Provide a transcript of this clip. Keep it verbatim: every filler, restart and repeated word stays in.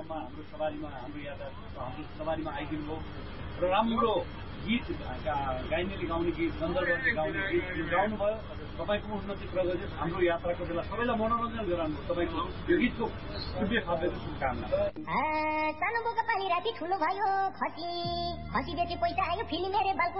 ठाउँमा हाम्रो सवारीमा हाम्रो यात्रा हाम्रो सवारीमा आइदिनु भयो र राम्रो गीत गाइनेले गाउने गीत गन्धर्वले गाउने गीत गाउनुभयो। तपाईँको उन्नति प्रगति हाम्रो यात्राको बेला सबैलाई मनोरञ्जन गराउनु तपाईँको यो गीतको खुबै खाबे शुभकामना। सानो बोका पानी राति ठुलो भयो खसी खसी बेची पैसा आयो फिल्म मेरे बालको